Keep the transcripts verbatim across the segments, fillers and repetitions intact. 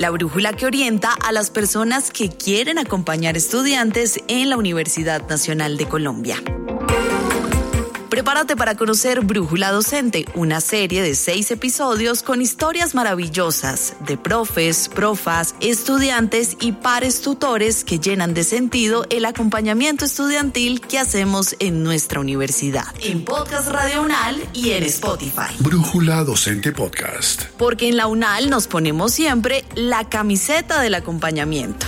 la brújula que orienta a las personas que quieren acompañar estudiantes en la Universidad Nacional de Colombia. Prepárate para conocer Brújula Docente, una serie de seis episodios con historias maravillosas de profes, profas, estudiantes y pares tutores que llenan de sentido el acompañamiento estudiantil que hacemos en nuestra universidad. En Podcast Radio UNAL y en Spotify. Brújula Docente Podcast. Porque en la UNAL nos ponemos siempre la camiseta del acompañamiento.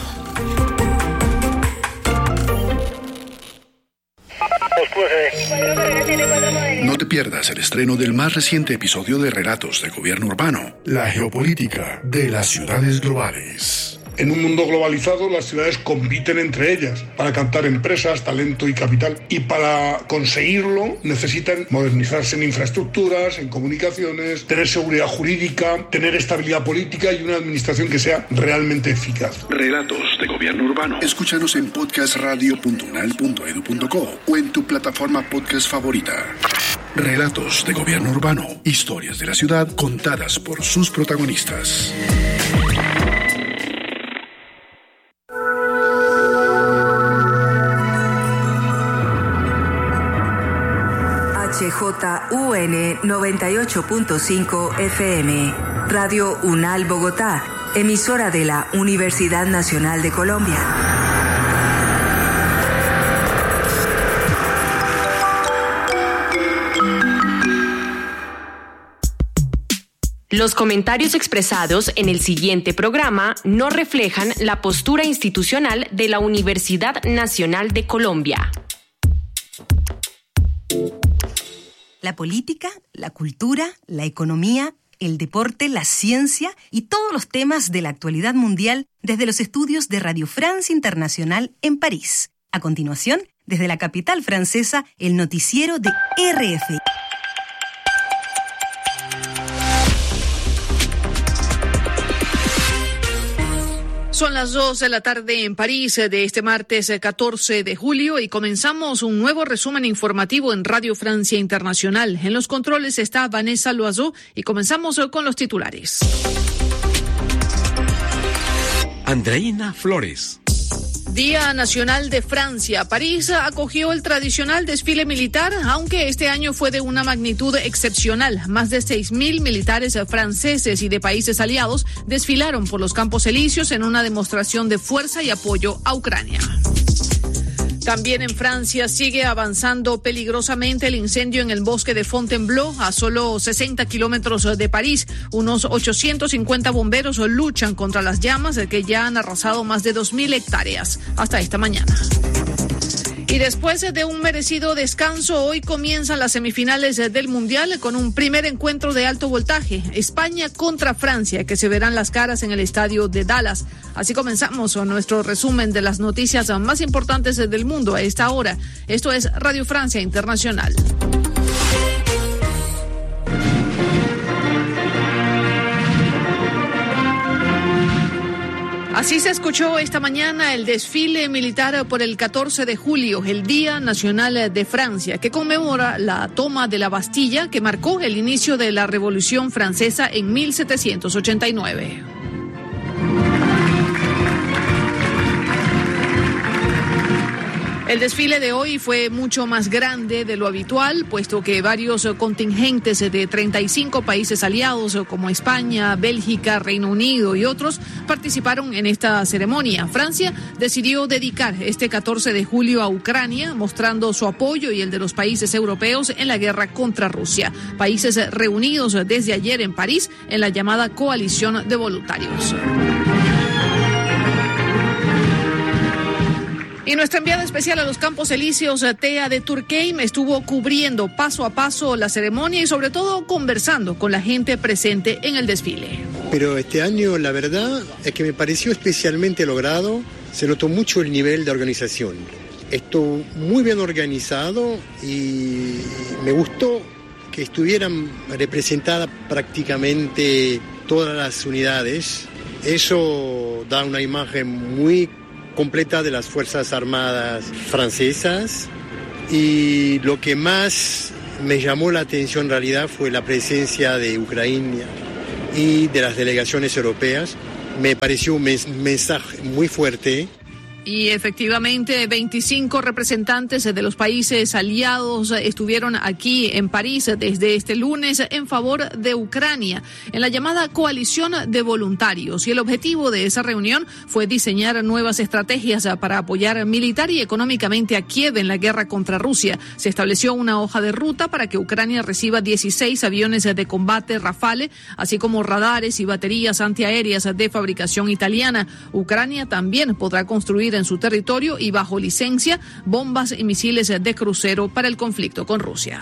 No te pierdas el estreno del más reciente episodio de Relatos de Gobierno Urbano, la geopolítica de las ciudades globales. En un mundo globalizado, las ciudades compiten entre ellas para captar empresas, talento y capital. Y para conseguirlo necesitan modernizarse en infraestructuras, en comunicaciones, tener seguridad jurídica, tener estabilidad política y una administración que sea realmente eficaz. Relatos de Gobierno Urbano. Escúchanos en podcast radio punto unal punto edu punto co o en tu plataforma podcast favorita. Relatos de Gobierno Urbano. Historias de la ciudad contadas por sus protagonistas. H J U N noventa y ocho punto cinco F M, Radio UNAL Bogotá, emisora de la Universidad Nacional de Colombia. Los comentarios expresados en el siguiente programa no reflejan la postura institucional de la Universidad Nacional de Colombia. La política, la cultura, la economía, el deporte, la ciencia y todos los temas de la actualidad mundial desde los estudios de Radio France Internacional en París. A continuación, desde la capital francesa, el noticiero de R F I. Son las dos de la tarde en París de este martes catorce de julio y comenzamos un nuevo resumen informativo en Radio Francia Internacional. En los controles está Vanessa Loiseau y comenzamos con los titulares. Andreina Flores. Día Nacional de Francia. París acogió el tradicional desfile militar, aunque este año fue de una magnitud excepcional. Más de seis mil militares franceses y de países aliados desfilaron por los Campos Elíseos en una demostración de fuerza y apoyo a Ucrania. También en Francia sigue avanzando peligrosamente el incendio en el bosque de Fontainebleau, a solo sesenta kilómetros de París. Unos ochocientos cincuenta bomberos luchan contra las llamas que ya han arrasado más de dos mil hectáreas hasta esta mañana. Y después de un merecido descanso, hoy comienzan las semifinales del Mundial con un primer encuentro de alto voltaje. España contra Francia, que se verán las caras en el estadio de Dallas. Así comenzamos nuestro resumen de las noticias más importantes del mundo a esta hora. Esto es Radio Francia Internacional. Así se escuchó esta mañana el desfile militar por el catorce de julio, el Día Nacional de Francia, que conmemora la toma de la Bastilla que marcó el inicio de la Revolución Francesa en mil setecientos ochenta y nueve. El desfile de hoy fue mucho más grande de lo habitual, puesto que varios contingentes de treinta y cinco países aliados, como España, Bélgica, Reino Unido y otros, participaron en esta ceremonia. Francia decidió dedicar este catorce de julio a Ucrania, mostrando su apoyo y el de los países europeos en la guerra contra Rusia. Países reunidos desde ayer en París en la llamada Coalición de Voluntarios. Y nuestra enviada especial a los Campos Elíseos, Tea de Turqueim, estuvo cubriendo paso a paso la ceremonia y sobre todo conversando con la gente presente en el desfile. Pero este año la verdad es que me pareció especialmente logrado, se notó mucho el nivel de organización. Estuvo muy bien organizado y me gustó que estuvieran representadas prácticamente todas las unidades. Eso da una imagen muy completa de las Fuerzas Armadas francesas, y lo que más me llamó la atención en realidad fue la presencia de Ucrania y de las delegaciones europeas, me pareció un mensaje muy fuerte. Y efectivamente, veinticinco representantes de los países aliados estuvieron aquí en París desde este lunes en favor de Ucrania, en la llamada coalición de voluntarios. Y el objetivo de esa reunión fue diseñar nuevas estrategias para apoyar militar y económicamente a Kiev en la guerra contra Rusia. Se estableció una hoja de ruta para que Ucrania reciba dieciséis aviones de combate Rafale, así como radares y baterías antiaéreas de fabricación italiana. Ucrania también podrá construir en su territorio y bajo licencia bombas y misiles de crucero para el conflicto con Rusia.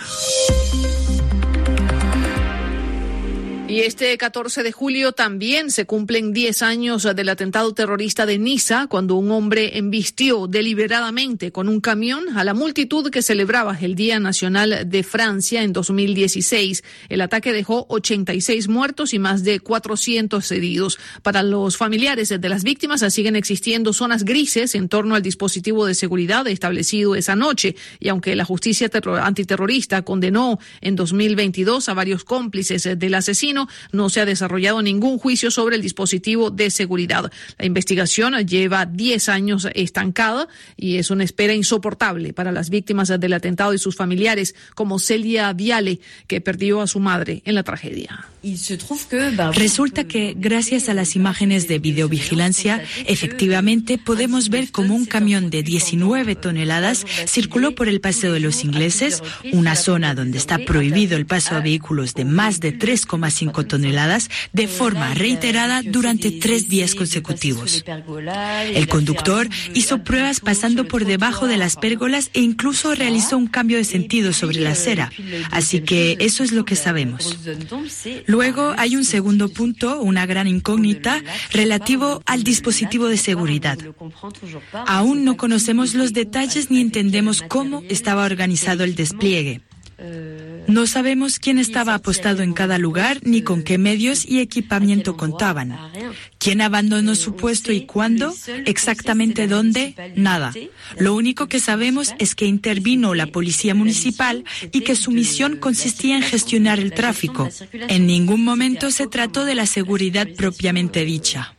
Y este catorce de julio también se cumplen diez años del atentado terrorista de Niza, cuando un hombre embistió deliberadamente con un camión a la multitud que celebraba el Día Nacional de Francia en dos mil dieciséis. El ataque dejó ochenta y seis muertos y más de cuatrocientos heridos. Para los familiares de las víctimas siguen existiendo zonas grises en torno al dispositivo de seguridad establecido esa noche. Y aunque la justicia terror- antiterrorista condenó en dos mil veintidós a varios cómplices del asesino, no se ha desarrollado ningún juicio sobre el dispositivo de seguridad. La investigación lleva diez años estancada y es una espera insoportable para las víctimas del atentado y sus familiares, como Celia Viale, que perdió a su madre en la tragedia. Resulta que, gracias a las imágenes de videovigilancia, efectivamente podemos ver cómo un camión de diecinueve toneladas circuló por el Paseo de los Ingleses, una zona donde está prohibido el paso a vehículos de más de tres coma cinco toneladas, de forma reiterada durante tres días consecutivos. El conductor hizo pruebas pasando por debajo de las pérgolas e incluso realizó un cambio de sentido sobre la acera. Así que eso es lo que sabemos. Luego hay un segundo punto, una gran incógnita, relativo al dispositivo de seguridad. Aún no conocemos los detalles ni entendemos cómo estaba organizado el despliegue. No sabemos quién estaba apostado en cada lugar ni con qué medios y equipamiento contaban. ¿Quién abandonó su puesto y cuándo? ¿Exactamente dónde? Nada. Lo único que sabemos es que intervino la policía municipal y que su misión consistía en gestionar el tráfico. En ningún momento se trató de la seguridad propiamente dicha.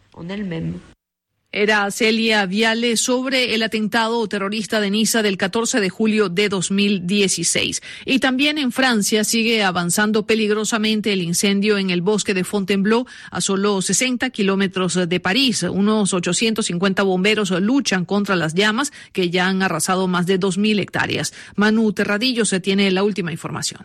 Era Celia Viale sobre el atentado terrorista de Niza del catorce de julio de dos mil dieciséis. Y también en Francia sigue avanzando peligrosamente el incendio en el bosque de Fontainebleau, a solo sesenta kilómetros de París. Unos ochocientos cincuenta bomberos luchan contra las llamas que ya han arrasado más de dos mil hectáreas. Manu Terradillo se tiene la última información.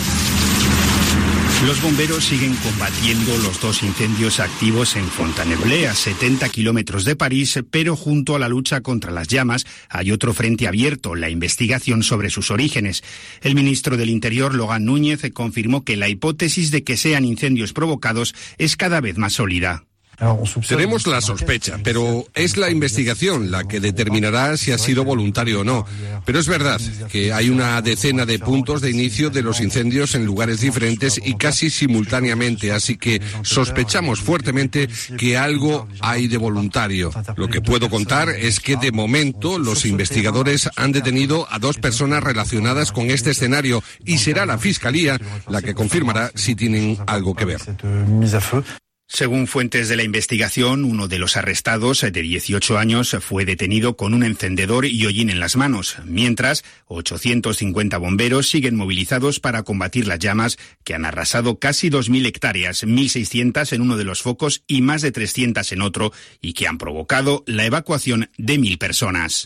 Los bomberos siguen combatiendo los dos incendios activos en Fontainebleau, a setenta kilómetros de París, pero junto a la lucha contra las llamas hay otro frente abierto, la investigación sobre sus orígenes. El ministro del Interior, Logan Núñez, confirmó que la hipótesis de que sean incendios provocados es cada vez más sólida. Tenemos la sospecha, pero es la investigación la que determinará si ha sido voluntario o no. Pero es verdad que hay una decena de puntos de inicio de los incendios en lugares diferentes y casi simultáneamente, así que sospechamos fuertemente que algo hay de voluntario. Lo que puedo contar es que de momento los investigadores han detenido a dos personas relacionadas con este escenario y será la Fiscalía la que confirmará si tienen algo que ver. Según fuentes de la investigación, uno de los arrestados, de dieciocho años, fue detenido con un encendedor y hollín en las manos, mientras ochocientos cincuenta bomberos siguen movilizados para combatir las llamas que han arrasado casi dos mil hectáreas, mil seiscientas en uno de los focos y más de trescientas en otro, y que han provocado la evacuación de mil personas.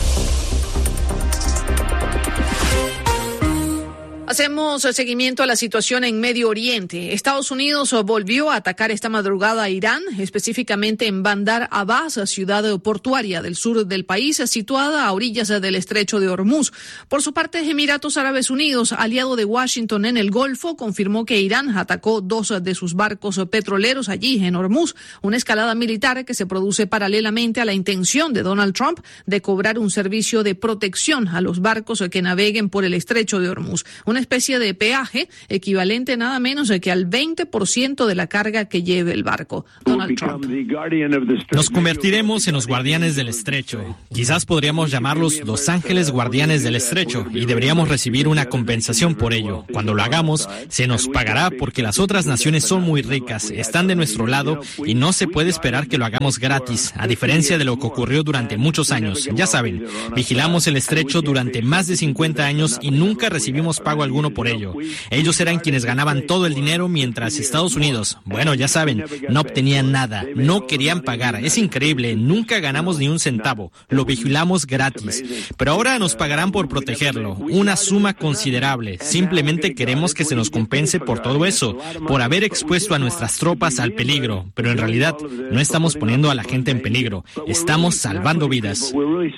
Hacemos seguimiento a la situación en Medio Oriente. Estados Unidos volvió a atacar esta madrugada a Irán, específicamente en Bandar Abbas, ciudad portuaria del sur del país, situada a orillas del estrecho de Hormuz. Por su parte, Emiratos Árabes Unidos, aliado de Washington en el Golfo, confirmó que Irán atacó dos de sus barcos petroleros allí en Hormuz, una escalada militar que se produce paralelamente a la intención de Donald Trump de cobrar un servicio de protección a los barcos que naveguen por el estrecho de Hormuz. Una especie de peaje equivalente nada menos que al veinte por ciento de la carga que lleve el barco. Donald Trump. Nos convertiremos en los guardianes del estrecho. Quizás podríamos llamarlos los ángeles guardianes del estrecho y deberíamos recibir una compensación por ello. Cuando lo hagamos, se nos pagará porque las otras naciones son muy ricas, están de nuestro lado y no se puede esperar que lo hagamos gratis, a diferencia de lo que ocurrió durante muchos años. Ya saben, vigilamos el estrecho durante más de cincuenta años y nunca recibimos pago alguno por ello. Ellos eran quienes ganaban todo el dinero mientras Estados Unidos, bueno, ya saben, no obtenían nada, no querían pagar. Es increíble, nunca ganamos ni un centavo, lo vigilamos gratis. Pero ahora nos pagarán por protegerlo, una suma considerable. Simplemente queremos que se nos compense por todo eso, por haber expuesto a nuestras tropas al peligro. Pero en realidad no estamos poniendo a la gente en peligro, estamos salvando vidas.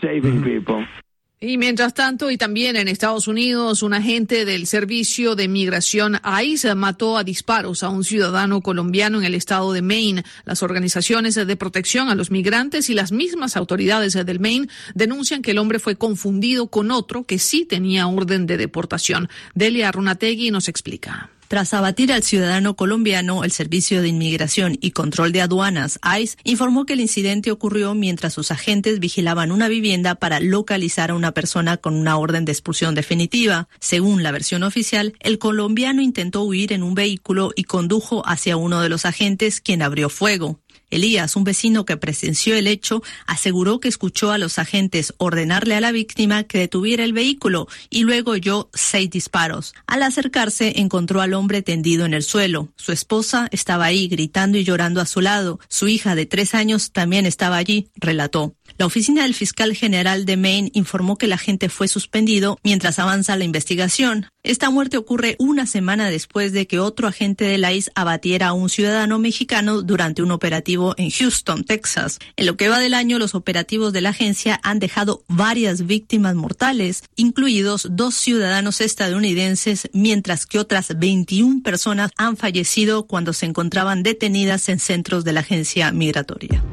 Y mientras tanto, y también en Estados Unidos, un agente del Servicio de Migración I C E mató a disparos a un ciudadano colombiano en el estado de Maine. Las organizaciones de protección a los migrantes y las mismas autoridades del Maine denuncian que el hombre fue confundido con otro que sí tenía orden de deportación. Delia Runategui nos explica. Tras abatir al ciudadano colombiano, el Servicio de Inmigración y Control de Aduanas, I C E, informó que el incidente ocurrió mientras sus agentes vigilaban una vivienda para localizar a una persona con una orden de expulsión definitiva. Según la versión oficial, el colombiano intentó huir en un vehículo y condujo hacia uno de los agentes, quien abrió fuego. Elías, un vecino que presenció el hecho, aseguró que escuchó a los agentes ordenarle a la víctima que detuviera el vehículo y luego oyó seis disparos. Al acercarse, encontró al hombre tendido en el suelo. Su esposa estaba ahí gritando y llorando a su lado. Su hija de tres años también estaba allí, relató. La oficina del fiscal general de Maine informó que el agente fue suspendido mientras avanza la investigación. Esta muerte ocurre una semana después de que otro agente de la I C E abatiera a un ciudadano mexicano durante un operativo en Houston, Texas. En lo que va del año, los operativos de la agencia han dejado varias víctimas mortales, incluidos dos ciudadanos estadounidenses, mientras que otras veintiuna personas han fallecido cuando se encontraban detenidas en centros de la agencia migratoria.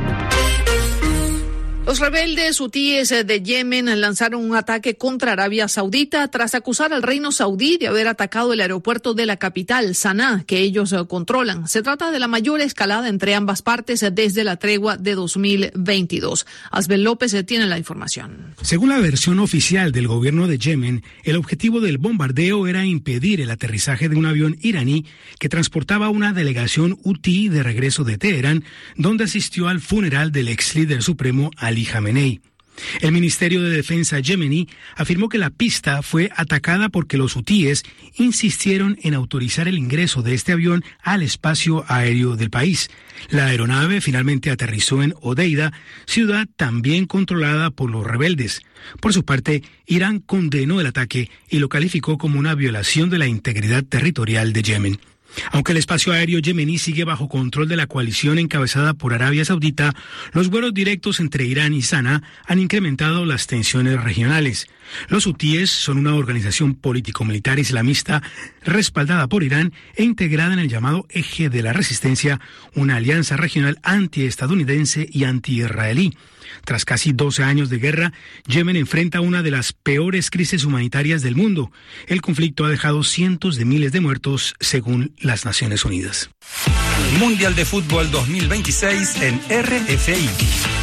Los rebeldes hutíes de Yemen lanzaron un ataque contra Arabia Saudita tras acusar al reino saudí de haber atacado el aeropuerto de la capital, Sanaa, que ellos controlan. Se trata de la mayor escalada entre ambas partes desde la tregua de dos mil veintidós. Asbel López tiene la información. Según la versión oficial del gobierno de Yemen, el objetivo del bombardeo era impedir el aterrizaje de un avión iraní que transportaba una delegación hutí de regreso de Teherán, donde asistió al funeral del ex líder supremo Ali Jamenei. El Ministerio de Defensa yemení afirmó que la pista fue atacada porque los hutíes insistieron en autorizar el ingreso de este avión al espacio aéreo del país. La aeronave finalmente aterrizó en Odeida, ciudad también controlada por los rebeldes. Por su parte, Irán condenó el ataque y lo calificó como una violación de la integridad territorial de Yemen. Aunque el espacio aéreo yemení sigue bajo control de la coalición encabezada por Arabia Saudita, los vuelos directos entre Irán y Sanaa han incrementado las tensiones regionales. Los hutíes son una organización político-militar islamista respaldada por Irán e integrada en el llamado Eje de la Resistencia, una alianza regional antiestadounidense y anti-israelí. Tras casi doce años de guerra, Yemen enfrenta una de las peores crisis humanitarias del mundo. El conflicto ha dejado cientos de miles de muertos, según las Naciones Unidas. Mundial de Fútbol dos mil veintiséis en R F I.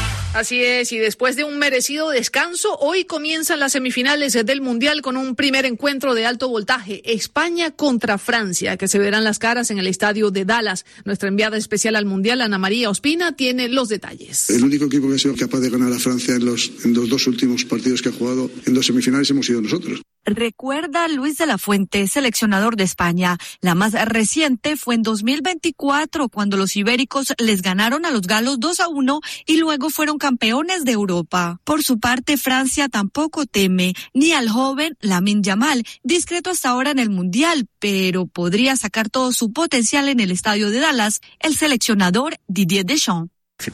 Así es, y después de un merecido descanso, hoy comienzan las semifinales del Mundial con un primer encuentro de alto voltaje, España contra Francia, que se verán las caras en el estadio de Dallas. Nuestra enviada especial al Mundial, Ana María Ospina, tiene los detalles. El único equipo que ha sido capaz de ganar a Francia en los, en los dos últimos partidos que ha jugado en dos semifinales hemos sido nosotros. Recuerda Luis de la Fuente, seleccionador de España. La más reciente fue en dos mil veinticuatro, cuando los ibéricos les ganaron a los galos dos a uno y luego fueron campeones de Europa. Por su parte, Francia tampoco teme ni al joven Lamine Yamal, discreto hasta ahora en el Mundial, pero podría sacar todo su potencial en el estadio de Dallas, el seleccionador Didier Deschamps.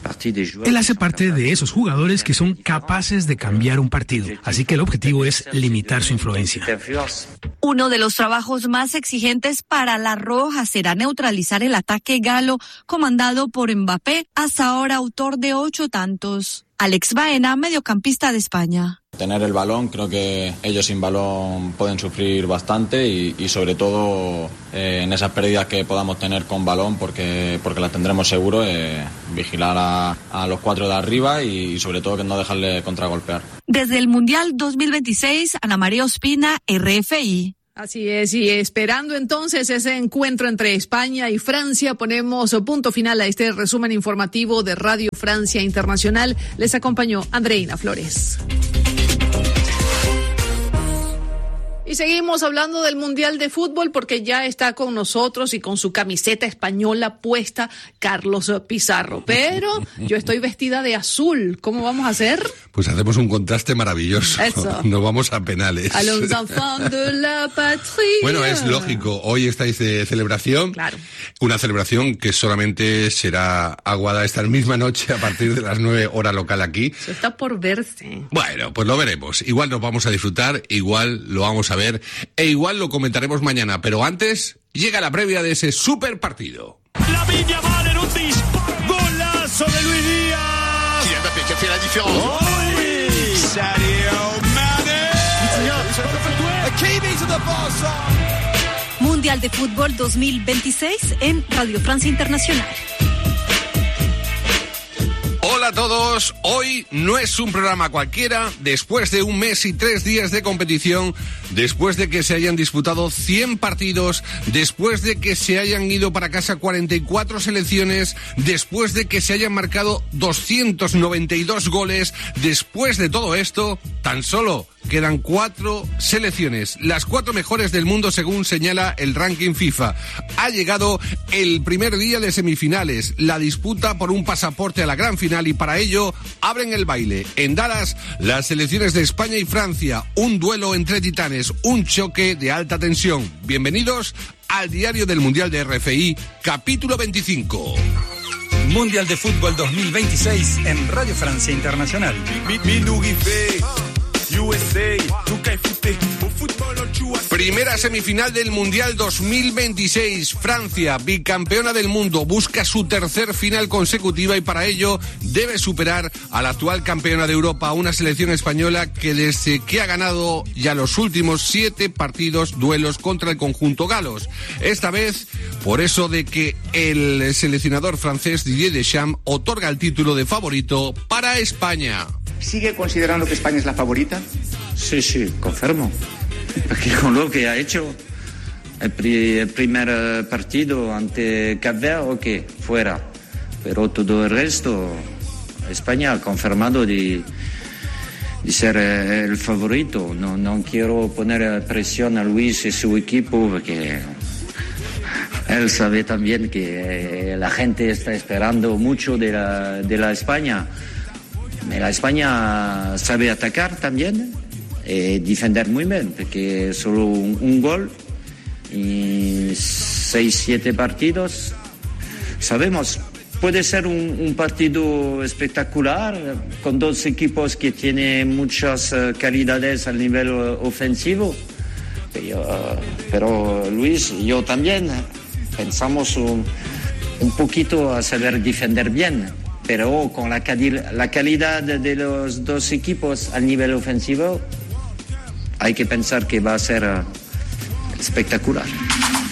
Él hace parte de esos jugadores que son capaces de cambiar un partido, así que el objetivo es limitar su influencia. Uno de los trabajos más exigentes para la Roja será neutralizar el ataque galo comandado por Mbappé, hasta ahora autor de ocho tantos. Alex Baena, mediocampista de España. Tener el balón, creo que ellos sin balón pueden sufrir bastante y, y sobre todo eh, en esas pérdidas que podamos tener con balón, porque, porque las tendremos seguro, eh, vigilar a, a los cuatro de arriba y, y sobre todo que no dejarle contragolpear. Desde el Mundial dos mil veintiséis, Ana María Ospina, R F I. Así es, y esperando entonces ese encuentro entre España y Francia, ponemos punto final a este resumen informativo de Radio Francia Internacional. Les acompañó Andreina Flores. Y seguimos hablando del Mundial de Fútbol porque ya está con nosotros y con su camiseta española puesta Carlos Pizarro. Pero yo estoy vestida de azul. ¿Cómo vamos a hacer? Pues hacemos un contraste maravilloso. Eso. Nos vamos a penales. A los enfants de la patrie. Bueno, es lógico. Hoy estáis de celebración. Claro. Una celebración que solamente será aguada esta misma noche a partir de las nueve hora local aquí. Eso está por verse. Bueno, pues lo veremos. Igual nos vamos a disfrutar, igual lo vamos a ver e igual lo comentaremos mañana. Pero antes llega la previa de ese super partido. La Viña vale en un disparo. Golazo de Luis Díaz. Kylian Mbappé qui a fait la différence. Oh, oui. Sadio Mané. Hakimi to the far side. Mundial de Fútbol dos mil veintiséis en Radio Francia Internacional. Hola a todos, hoy no es un programa cualquiera, después de un mes y tres días de competición, después de que se hayan disputado cien partidos, después de que se hayan ido para casa cuarenta y cuatro selecciones, después de que se hayan marcado doscientos noventa y dos goles, después de todo esto, tan solo quedan cuatro selecciones, las cuatro mejores del mundo según señala el ranking FIFA. Ha llegado el primer día de semifinales, la disputa por un pasaporte a la gran final y para ello abren el baile. En Dallas, las selecciones de España y Francia, un duelo entre titanes, un choque de alta tensión. Bienvenidos al diario del Mundial de R F I, capítulo veinticinco. Mundial de Fútbol dos mil veintiséis en Radio Francia Internacional. Primera semifinal del Mundial dos mil veintiséis. Francia, bicampeona del mundo, busca su tercer final consecutiva y para ello debe superar a la actual campeona de Europa, una selección española que desde que ha ganado ya los últimos siete partidos, duelos contra el conjunto galos. Esta vez, por eso de que el seleccionador francés Didier Deschamps otorga el título de favorito para España. ¿Sigue considerando que España es la favorita? Sí, sí, confirmo. Porque con lo que ha hecho el, pri- el primer partido ante Cap Verde, ok, fuera. Pero todo el resto, España ha confirmado de, de ser el favorito. No, no quiero poner presión a Luis y su equipo porque él sabe también que la gente está esperando mucho de la, de la España. La España sabe atacar también y defender muy bien, porque solo un, un gol y seis, siete partidos. Sabemos, puede ser un, un partido espectacular con dos equipos que tienen muchas uh, calidades al nivel uh, ofensivo. Pero, uh, pero Luis y yo también pensamos un, un poquito a saber defender bien. Pero con la, cali- la calidad de los dos equipos al nivel ofensivo, hay que pensar que va a ser uh, espectacular.